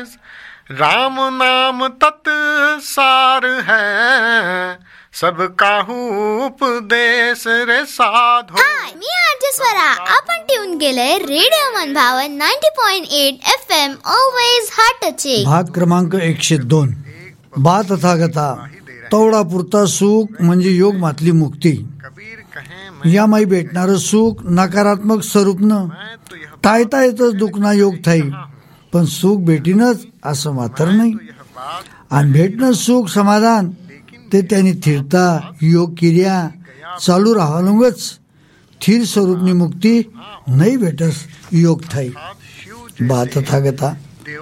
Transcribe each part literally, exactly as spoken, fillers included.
उपदेश, राम नाम तत्सार है, सबका उपदेश रे साधो. हाय, मी आरजे स्वरा. आपण ट्यून केलंय रेडिओ मनभावन ninety point eight F M. Always heart touching. भाग क्रमांक एकशे दोन. बा तथागता तवडा पुरता सुख म्हणजे योग मातली मुक्ती. यामाई भेटणारं सुख नकारात्मक स्वरूपनं टाळता येतच दुखना योग थाई, पण सुख भेटीनच असं मात्र नाही. आणि भेटणं सुख समाधान ते त्यांनी थिरता योग किर्या चालू राहावलंगच थिर स्वरूपनी मुक्ती नाही भेटस योग थाई. बा तथागता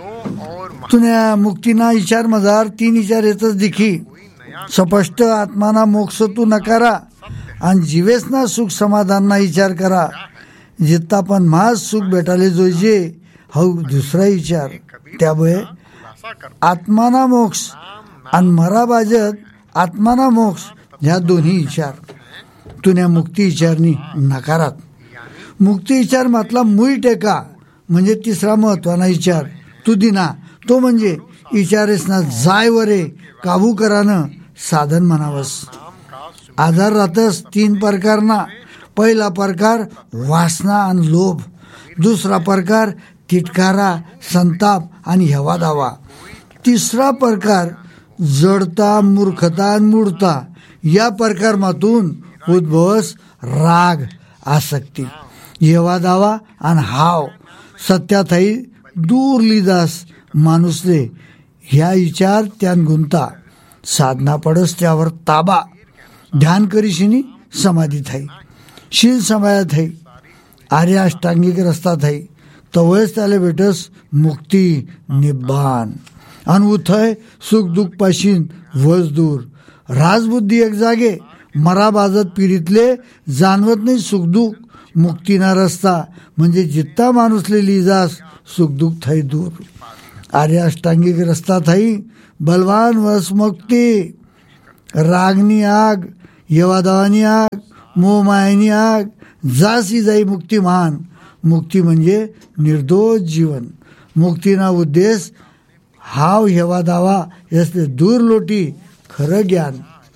तुन्या मुक्तीना विचार मजार तीन विचार येतच दिखी. स्पष्ट आत्माना मोक्ष तू नकारा आणि जीवेसना सुख समाधानना विचार करा. जित्ता पण महाज सुख भेटाले जोईजे हौ दुसरा विचार. त्यामुळे आत्माना मोक्ष आणि मरा बाजत आत्माना मोक्ष ह्या दोन्ही विचार तुन्या मुक्ती विचारनी नकारात. मुक्ती विचार म्हटला मुई टेका म्हणजे तिसरा महत्वाना विचार तू दिना, तो म्हणजे विचारेसना जाय वरे काबू करानं साधन म्हणावस. आधार राहतस तीन प्रकारना. पहिला प्रकार वासना आणि लोभ, दुसरा प्रकार तिटकारा संताप आणि हेवा दावा, तिसरा प्रकार जडता मूर्खता आणि मूढता. या प्रकार मातून उद्भवस राग आसक्ती, हेवा दावा आणि हाव. सत्यातही दूर लिदास माणूसले ह्या विचार त्यान गुंता. साधना पडस त्यावर ताबा. ध्यान करीशिनी समाधी थाई, शील समाया थाई, आर्य अष्टांगिक रस्ता थाई. तवयच त्याला भेटस मुक्ती निब्बान. आणि उथय सुख दुःख पाशीन वस दूर. राजबुद्धी एक जागे मरा बाजत पिरीतले जाणवत नाही सुख दुःख. मुक्तीना रस्ता म्हणजे जित्ता माणूसले लिजास सुख दुःख थाई दूर. आर्य अष्टांगिक रस्ता थाई बलवान वस मुक्ती. रागनी आग, येवादावानी आग, मोह मायानी आग जासी जाई मुक्ती महान. मुक्ती म्हणजे निर्दोष जीवन. मुक्तीना उद्देश हाव हेवा दावा यासले दूर लोटी खरं ज्ञान.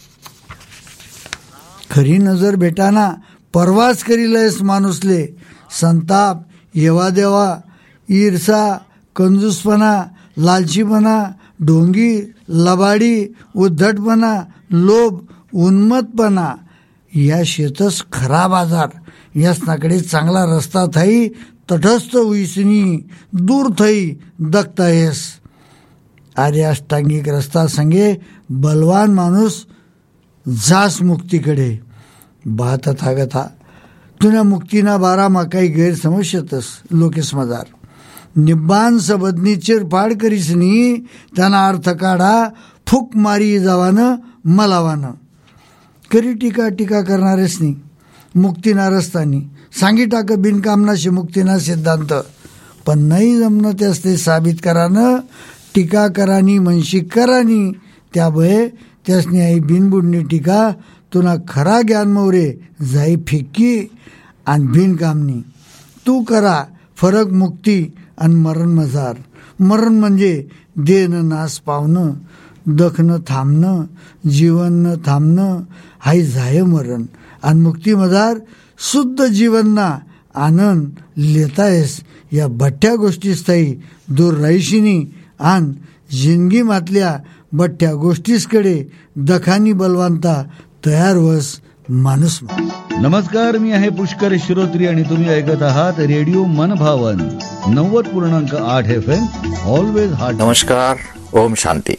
खरी नजर भेटाना परवाच करीलयस माणूसले. संताप, हेवा देवा, ईर्षा, कंजूसपणा, लालचीपणा, ढोंगी, लबाडी, उद्धटपणा, लोभ, उन्मत्तपणा या शेतस खरा बाजार. यासनाकडे चांगला रस्ता थाई तटस्थ हुईसनी दूर थई दखतायस. आर्य अष्टांगिक रस्ता संगे बलवान माणूस जास मुक्तीकडे. बा तथागता तुन्या मुक्तीना बारा मा काही गैरसमज शेतस लोकेस मजार. निब्बान सबदनी चिरफाड करीसनी त्यांना अर्थ काढा फूक मारी जावानं मलावानं. करी टीका टीका करणारेसनी मुक्तीना रस्तानी सांगी टाक बिनकामनाशी मुक्तीना सिद्धांत. पण नाही जमणं त्यास ते साबित करानं टीका करानी मनशी करानी. त्यामुळे त्यासनी आई बिनबुडणी टीका तुना खरा ज्ञान मोरे जाई फिक्की आणि बिनकामनी. तू करा फरक मुक्ती आणि मरण मजार. मरण म्हणजे देणं नाश पावणं, दखणं थांबणं, जीवन न थांबणं हाय जाय मरण. आणि मुक्ती मजार शुद्ध जीवनना आनंद लेतायस. या बठ्ठ्या गोष्टीस्थायी दूर राहिशिनी आणि जिंदगी मातल्या बठ्ठ्या गोष्टीसकडे दखानी बलवंता तयार वस माणूस. नमस्कार, मी आहे पुष्कर श्रोत्री आणि तुम्ही ऐकत आहात रेडिओ मनभावन नव्वद पूर्णांक आठ एफ एम. Always heart. नमस्कार, ओम शांती.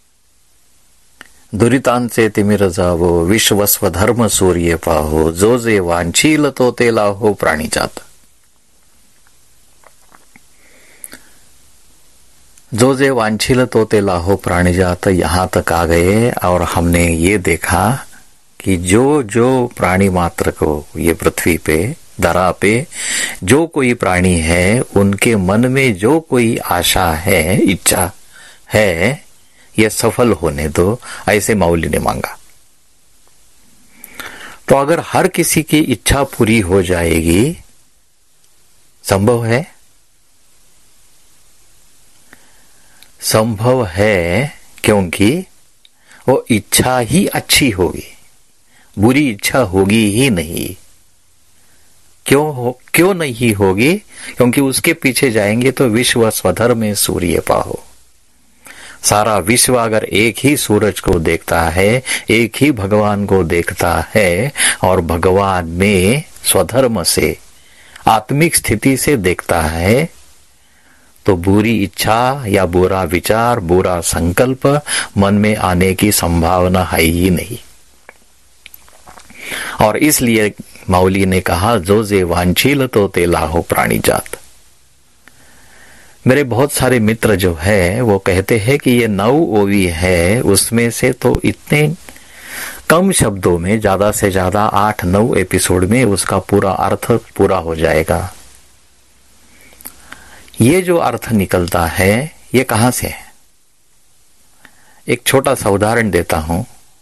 दुरितांचे तिमिर जावो, विश्व स्वधर्म सूर्य पाहो, जो जे वांछील तो ते लाहो प्राणीजात. जो जे वांछील तो ते लाहो प्राणीजात. यहाँ तक आ गए और हमने ये देखा कि जो जो प्राणी मात्र को ये पृथ्वी पे धरा पे जो कोई प्राणी है उनके मन में जो कोई आशा है, इच्छा है, ये सफल होने दो, ऐसे मौली ने मांगा. तो अगर हर किसी की इच्छा पूरी हो जाएगी, संभव है. संभव है, क्योंकि वो इच्छा ही अच्छी होगी, बुरी इच्छा होगी ही नहीं। क्यों हो क्यों नहीं होगी? क्योंकि उसके पीछे जाएंगे तो विश्व स्वधर्मे सूर्य पाहो। सारा विश्व अगर एक ही सूरज को देखता है, एक ही भगवान को देखता है और भगवान में स्वधर्म से, आत्मिक स्थिति से देखता है, तो बुरी इच्छा या बुरा विचार, बुरा संकल्प मन में आने की संभावना है ही नहीं। और इसलिए माउली ने कहा, जो जे वांछील तो ते लाहो प्राणी जात। मेरे बहुत सारे मित्र जो है वो कहते हैं कि ये नौ ओवी है, उसमें से तो इतने कम शब्दों में, ज्यादा से ज्यादा आठ नौ एपिसोड में उसका पूरा अर्थ पूरा हो जाएगा। ये जो अर्थ निकलता है ये कहां से है? एक छोटा सा उदाहरण देता हूं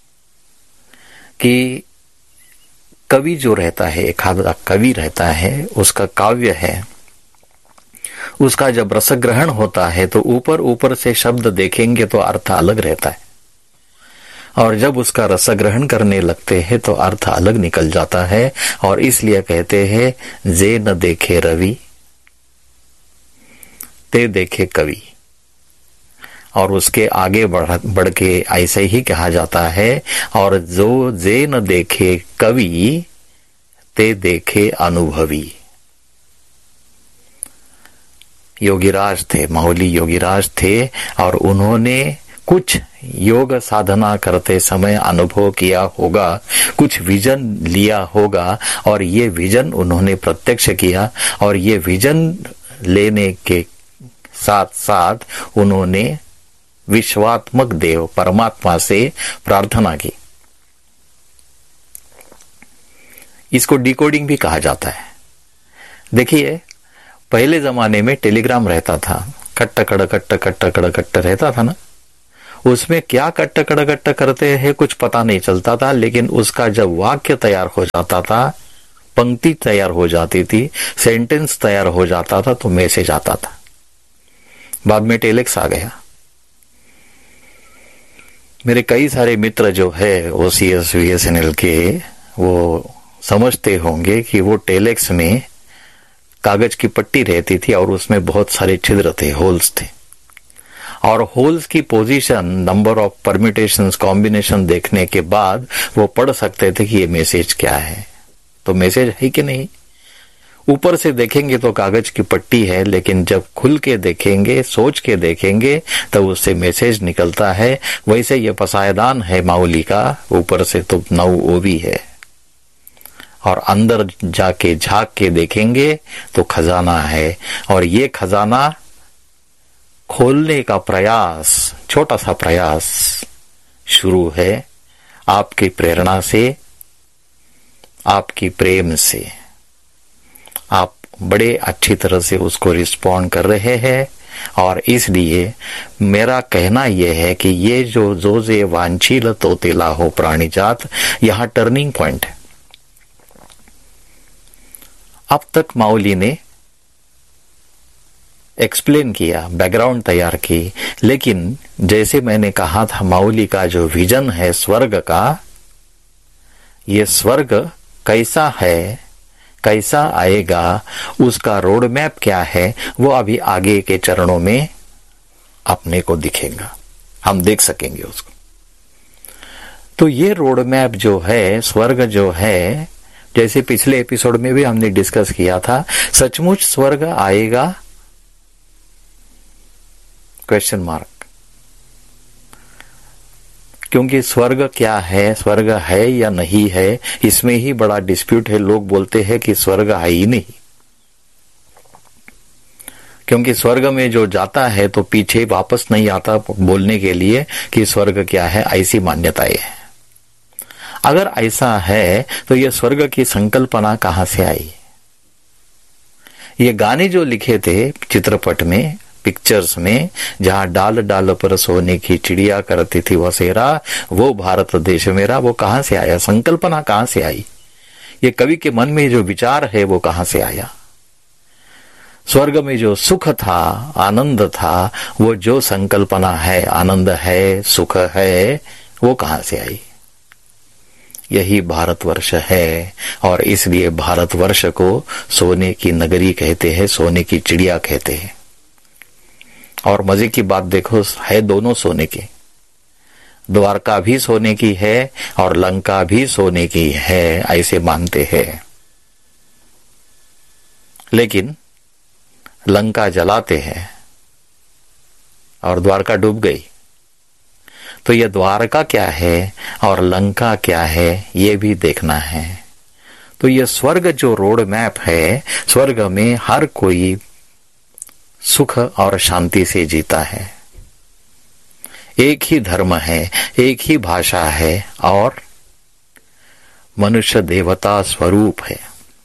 कि कवि जो रहता है, एक आधा कवि रहता है, उसका काव्य है, उसका जब रसग्रहण होता है तो ऊपर ऊपर से शब्द देखेंगे तो अर्थ अलग रहता है, और जब उसका रसग्रहण करने लगते हैं तो अर्थ अलग निकल जाता है। और इसलिए कहते हैं, जे न देखे रवि ते देखे कवि। और उसके आगे बढ़ बढ़ के ऐसे ही कहा जाता है, और जो जे न देखे कवि ते देखे अनुभवी। योगीराज थे, माहुली योगीराज थे, और उन्होंने कुछ योग साधना करते समय अनुभव किया होगा, कुछ विजन लिया होगा, और ये विजन उन्होंने प्रत्यक्ष किया। और ये विजन लेने के साथ साथ उन्होंने विश्वात्मक देव परमात्मा से प्रार्थना की। इसको डिकोडिंग भी कहा जाता है। देखिए, पहले जमाने में टेलीग्राम रहता था, कट्ट कड़ कट्ट कट्ट कड़ कट्ट रहता था ना, उसमें क्या कट्ट कड़ कट्ट करते हैं कुछ पता नहीं चलता था, लेकिन उसका जब वाक्य तैयार हो जाता था, पंक्ति तैयार हो जाती थी, सेंटेंस तैयार हो जाता था, तो मैसेज आता था। बाद में टेलेक्स आ गया। मेरे कई सारे मित्र जो है ओसीएस वीएसएनएल के, वो समझते होंगे कि वो टेलेक्स में कागज की पट्टी रहती थी और उसमें बहुत सारे छिद्र थे, होल्स थे, और होल्स की position, number of permutations, combination देखने के बाद वो पढ़ सकते थे कि ये मैसेज क्या है। तो मैसेज है कि नहीं? ऊपर से देखेंगे तो कागज की पट्टी है, लेकिन जब खुल के देखेंगे, सोच के देखेंगे, तब उससे मैसेज निकलता है। वैसे ये पसायदान है माउली का, ऊपर से तो नौ ओवी है, और अंदर जाके झांक के देखेंगे तो खजाना है। और ये खजाना खोलने का प्रयास, छोटा सा प्रयास शुरू है आपकी प्रेरणा से, आपकी प्रेम से। आप बड़े अच्छी तरह से उसको रिस्पॉन्ड कर रहे हैं, और इसलिए मेरा कहना यह है कि ये जो जोजे वांछील तो तिलाहो प्राणी जात, यहां टर्निंग पॉइंट है। अब तक माउली ने एक्सप्लेन किया, बैकग्राउंड तैयार की, लेकिन जैसे मैंने कहा था, माउली का जो विजन है स्वर्ग का, ये स्वर्ग कैसा है, कैसा आएगा, उसका रोड मैप क्या है, वो अभी आगे के चरणों में अपने को दिखेगा, हम देख सकेंगे उसको। तो ये रोड मैप जो है, स्वर्ग जो है, जैसे पिछले एपिसोड में भी हमने डिस्कस किया था, सचमुच स्वर्ग आएगा? Question mark. क्योंकि स्वर्ग क्या है, स्वर्ग है या नहीं है, इसमें ही बड़ा डिस्प्यूट है। लोग बोलते हैं कि स्वर्ग है ही नहीं, क्योंकि स्वर्ग में जो जाता है तो पीछे वापस नहीं आता बोलने के लिए कि स्वर्ग क्या है, ऐसी मान्यताएं है। अगर ऐसा है तो ये स्वर्ग की संकल्पना कहां से आई? ये गाने जो लिखे थे चित्रपट में, पिक्चर्स में, जहां डाल डाल पर सोने की चिड़िया करती थी वसेरा, वो भारत देश मेरा, वो कहां से आया? संकल्पना कहां से आई? ये कवि के मन में जो विचार है वो कहां से आया? स्वर्ग में जो सुख था, आनंद था, वो जो संकल्पना है, आनंद है, सुख है, वो कहां से आई? यही भारतवर्ष है। और इसलिए भारतवर्ष को सोने की नगरी कहते हैं, सोने की चिड़िया कहते हैं। और मजे की बात देखो, है दोनों सोने की। द्वारका भी सोने की है और लंका भी सोने की है, ऐसे मानते हैं। लेकिन लंका जलाते हैं और द्वारका डूब गई। तो यह द्वारका क्या है और लंका क्या है, ये भी देखना है। तो यह स्वर्ग जो रोड मैप है, स्वर्ग में हर कोई सुख और शांति से जीता है। एक ही धर्म है, एक ही भाषा है और मनुष्य देवता स्वरूप है।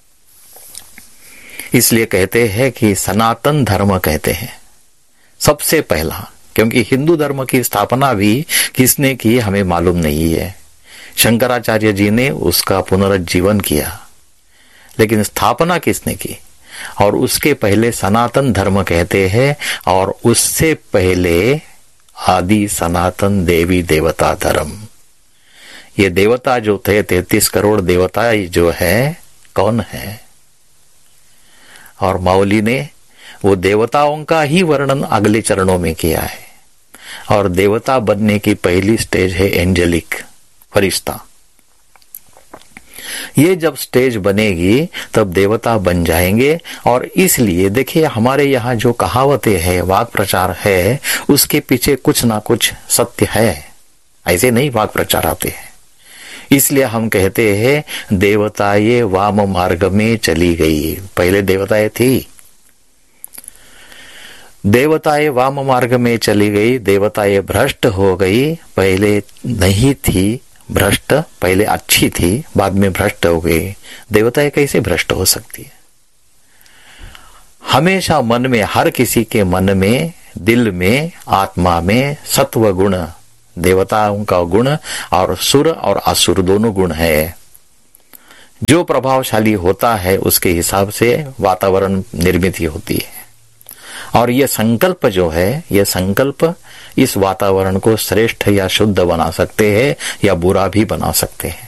इसलिए कहते हैं कि सनातन धर्म कहते हैं सबसे पहला, क्योंकि हिंदू धर्म की स्थापना भी किसने की हमें मालूम नहीं है। शंकराचार्य जी ने उसका पुनरुज्जीवन किया, लेकिन स्थापना किसने की? और उसके पहले सनातन धर्म कहते हैं, और उससे पहले आदि सनातन देवी देवता धर्म। ये देवता जो थे, तैतीस करोड़ देवता जो है, कौन है? और मौली ने वो देवताओं का ही वर्णन अगले चरणों में किया है। और देवता बनने की पहली स्टेज है एंजेलिक, फरिश्ता। ये जब स्टेज बनेगी तब देवता बन जाएंगे। और इसलिए देखिए, हमारे यहाँ जो कहावतें हैं, वाक प्रचार है, उसके पीछे कुछ ना कुछ सत्य है। ऐसे नहीं वाक प्रचार आते हैं। इसलिए हम कहते हैं देवताएं वाम मार्ग में चली गई। पहले देवताएं थी, देवताएं वाम मार्ग में चली गई, देवताएं भ्रष्ट हो गई। पहले नहीं थी भ्रष्ट, पहले अच्छी थी, बाद में भ्रष्ट हो गई। देवताएं कैसे भ्रष्ट हो सकती है? हमेशा मन में, हर किसी के मन में, दिल में, आत्मा में सत्व गुण, देवताओं का गुण और सुर और असुर दोनों गुण है। जो प्रभावशाली होता है उसके हिसाब से वातावरण निर्मित होती है। और यह संकल्प जो है, यह संकल्प इस वातावरण को श्रेष्ठ या शुद्ध बना सकते हैं या बुरा भी बना सकते हैं।